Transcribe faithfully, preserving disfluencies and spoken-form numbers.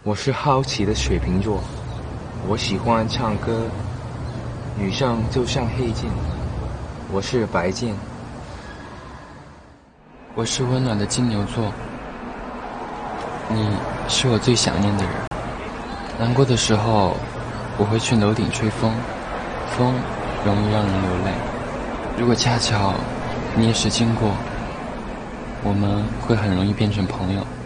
我是好奇的水瓶座，我喜欢唱歌，女生就像黑键，我是白键。 我是温暖的金牛座，你是我最想念的人。难过的时候，我会去楼顶吹风，风容易让人流泪。如果恰巧你也是经过，我们会很容易变成朋友。